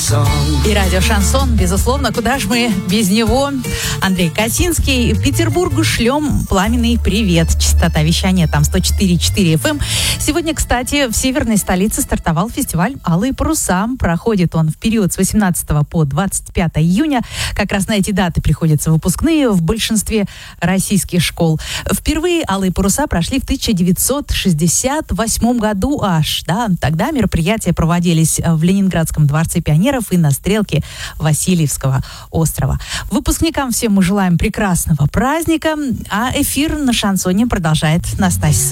И радио «Шансон», безусловно, куда же мы без него? Андрей Косинский. Петербургу шлем пламенный привет. Частота вещания там 104,4 FM. Сегодня, кстати, в северной столице стартовал фестиваль «Алые паруса». Проходит он в период с 18 по 25 июня. Как раз на эти даты приходятся выпускные в большинстве российских школ. Впервые «Алые паруса» прошли в 1968 году аж. Да? Тогда мероприятия проводились в Ленинградском дворце пионеров и на стрелке Васильевского острова. Выпускникам всем мы желаем прекрасного праздника, а эфир на «Шансоне» продолжает Настасья